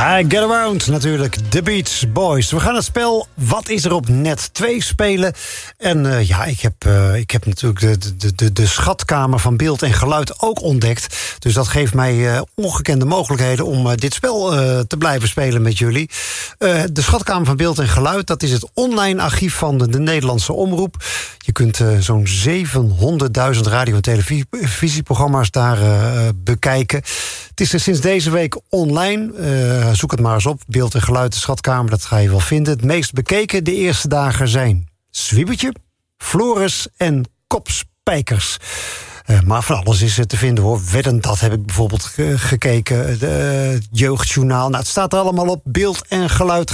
I Get Around, natuurlijk. The Beach Boys. We gaan het spel Wat is er op net 2 spelen. En ik heb natuurlijk de schatkamer van beeld en geluid ook ontdekt. Dus dat geeft mij ongekende mogelijkheden om dit spel te blijven spelen met jullie. De schatkamer van beeld en geluid, dat is het online archief van de Nederlandse Omroep. Je kunt zo'n 700.000 radio- en televisieprogramma's daar bekijken. Het is er sinds deze week online. Zoek het maar eens op. Beeld en geluid, de schatkamer, dat ga je wel vinden. Het meest bekeken de eerste dagen zijn Zwiebertje, Floris en Kopspijkers. Maar van alles is te vinden, hoor. Wedden, dat heb ik bijvoorbeeld gekeken. Jeugdjournaal. Nou, het staat er allemaal op. Beeld en geluid